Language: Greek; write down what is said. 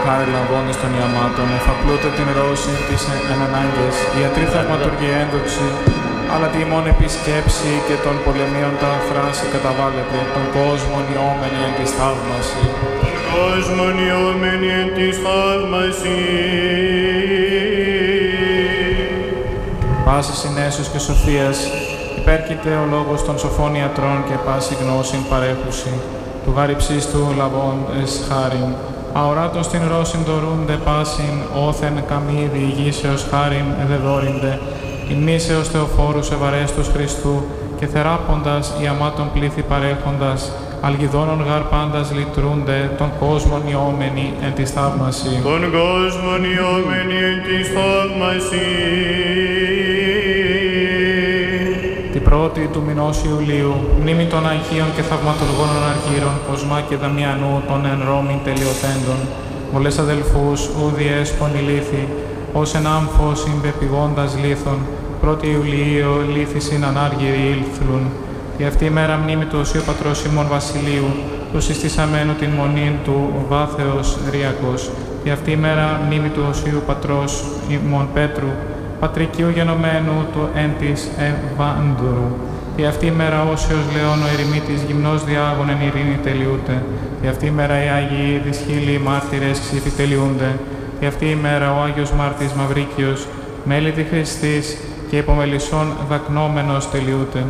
χάρη λαμβώνεις των ιαμάτων, εφαπλούτε την ρώση της εν ανάγκες, ιατρή θαυματουργή ένδοξη, αλλά τη ημών επισκέψη και των πολεμίων τα φράση καταβάλλεται, τον κόσμον ιόμενη εν της θαύμαση. Τον κόσμον ιόμενη εν της θαύμαση. Πάση συνέσεως και σοφίας, υπέρκειται ο λόγος των σοφών ιατρών και πάση γνώσιν παρέχουση, του γάριψης του λαβών εις χάριν. Αοράτων στην ρώσιν δωρούνται πάσιν, όθεν καμή διηγήσεως χάριν εδεδόρυνται, ημνήσεως Θεοφόρους ευαρέστους Χριστού και θεράποντας ιαμάτων πλήθη παρέχοντας, αλγιδώνων γαρ πάντας λυτρούνται, τον κόσμον ιόμενοι εν της θαύμαση. Τον κόσμον ιόμενοι εν της θαύμαση. Την πρώτη του μηνός Ιουλίου, μνήμη των Αγίων και θαυματουργών Αργύρων, Κοσμά και Δαμιανού, των εν Ρώμην τελειοθέντων, πολλές αδελφούς, ούδιες πονηλήθη, ως εν άμφος συμπεπηγόντας λίθων, 1η Ιουλίου λίθησιν ανάργυροι ήλθλουν. Η αυτή η μέρα μνήμη του Οσίου Πατρός ημών Βασιλείου, του συστήσαμένου την μονήν του Βάθεως Ριακός. Η αυτή η μέρα μνήμη του Οσίου Πατρός ημών Πέτρου, Πατρικίου γενομένου του εν της Ευάνδουρου. Η αυτή η μέρα όσιος Λεόν ο ερημίτης γυμνός διάγων εν ειρήνη τελειούται. Η αυτή η μέρα οι Άγιοι δυσχύλοι μάρτυρες ξύφοι τελειούνται. Η αυτή η μέρα ο Άγιος Μάρτης Μαυρίκιος, μέλητη Χριστής και υπομελισσών δακνόμενος τελειούται.